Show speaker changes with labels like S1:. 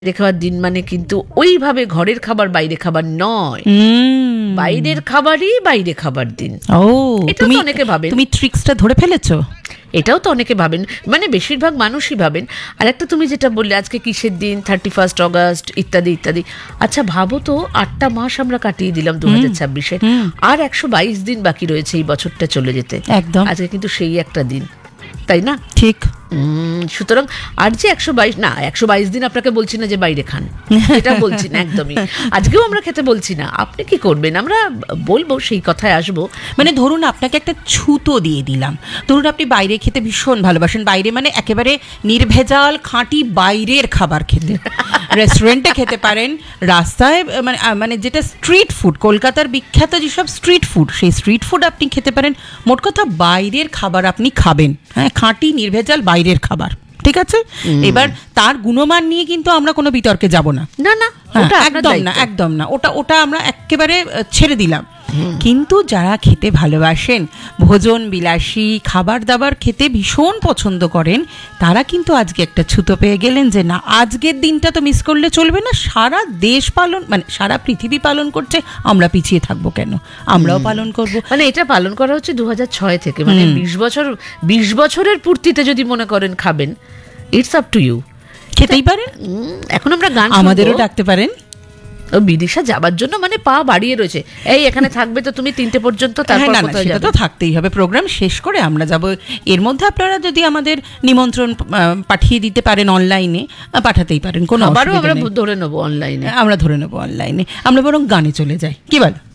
S1: বাইরে খাবার দিন মানে কিন্তু ওইভাবে ঘরের খাবার বাইরে খাবার নয়, বাইরের খাবারই বাইরে খাবার দিন।
S2: ও,
S1: এটা তো অনেকে ভাবেন।
S2: তুমি ট্রিক্সটা ধরে ফেলেছো।
S1: এটাও তো অনেকে ভাবেন, মানে বেশিরভাগ মানুষই ভাবেন। আর একটা তুমি যেটা বললে আজকে কিসের দিন, 31 অগস্ট ইত্যাদি ইত্যাদি। আচ্ছা ভাবো তো, 8টা মাস আমরা কাটিয়ে দিলাম 2026-এ, আর 122 দিন বাকি রয়েছে এই বছরটা চলে যেতে।
S2: একদম,
S1: আজকে কিন্তু সেই একটা দিন, তাই না?
S2: ঠিক।
S1: সুতরাং আর যে 122 না, 122 দিন আপনাকে বলছি না যে বাইরে খান, এটা বলছি না একদমই। আজকেও আমরা খেতে বলছি না। আপনি কি করবেন আমরা বলবো, সেই কথায় আসবো।
S2: মানে ধরুন আপনাকে একটা ছুতো দিয়ে দিলাম, ধরুন আপনি বাইরে খেতে ভীষণ ভালোবাসেন, বাইরে মানে একেবারে নির্ভেজাল খাঁটি বাইরের খাবার খেতে, রেস্টুরেন্টে খেতে পারেন, রাস্তায় মানে যেটা স্ট্রিট ফুড, কলকাতার বিখ্যাত যেসব স্ট্রিট ফুড, সেই স্ট্রিট ফুড আপনি খেতে পারেন। মোট কথা বাইরের খাবার আপনি খাবেন, হ্যাঁ, খাঁটি নির্ভেজাল বাইরের খাবার, ঠিক আছে? এবার তার গুণমান নিয়ে কিন্তু আমরা কোনো বিতর্কে যাব না,
S1: না না,
S2: একদম না, একদম না, ওটা আমরা একেবারে ছেড়ে দিলাম। কিন্তু যারা খেতে ভালোবাসেন, ভোজন বিলাসী খাবার দাবার খেতে ভীষণ পছন্দ করেন, তারা কিন্তু আজকে একটা ছুতো পেয়ে গেলেন যে না, আজকের দিনটা তো মিস করলে চলবে না। সারা দেশ পালন, মানে সারা পৃথিবী পালন করছে, আমরা পিছিয়ে থাকবো কেন? আমরাও পালন করব।
S1: মানে এটা পালন করা হচ্ছে 2006 থেকে, মানে 20 বছরের পূর্তিতে যদি মনে করেন খাবেন, ইটস আপ টু ইউ,
S2: খেতেই পারেন।
S1: এখন আমরা গান
S2: আমাদেরও ডাকতে পারেন।
S1: ও বিদিশা যাবার জন্য মানে পা বাড়িয়ে রয়েছে, এই এখানে থাকবে তো তুমি 3টে পর্যন্ত, তারপর কোথায়
S2: সেটা
S1: যাবে?
S2: তো থাকতেই হবে, প্রোগ্রাম শেষ করে আমরা যাব। এর মধ্যে আপনারা যদি আমাদের নিমন্ত্রণ পাঠিয়ে দিতে পারেন অনলাইনে, পাঠাতেই পারেন, কোনো
S1: আবারও
S2: অসুবিধা
S1: আমরা
S2: নেই।
S1: ধরে নেবো অনলাইনে,
S2: আমরা ধরে নেবো অনলাইনে। আমরা বরং গানে চলে যাই, কি বল?